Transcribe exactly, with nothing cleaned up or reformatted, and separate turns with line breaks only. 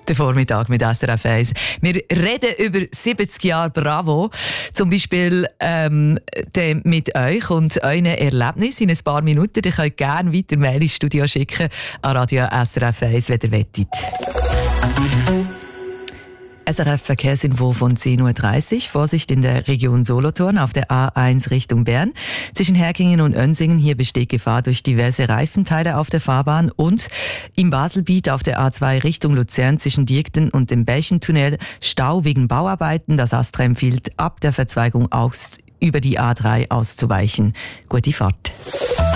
Der Vormittag mit S R F eins. Wir reden über siebzig Jahre Bravo. Zum Beispiel ähm, mit euch und euren Erlebnissen in ein paar Minuten. Ihr könnt gerne weiter Mail ins Studio schicken an Radio S R F eins, wenn ihr wollt. S R F-Verkehrsinfo von zehn Uhr dreißig. Vorsicht in der Region Solothurn auf der A eins Richtung Bern. Zwischen Herkingen und Önsingen hier besteht Gefahr durch diverse Reifenteile auf der Fahrbahn. Und im Baselbiet auf der A zwei Richtung Luzern zwischen Diekten und dem Bächentunnel Stau wegen Bauarbeiten. Das Astra empfiehlt, ab der Verzweigung aus über die A drei auszuweichen. Gute Fahrt.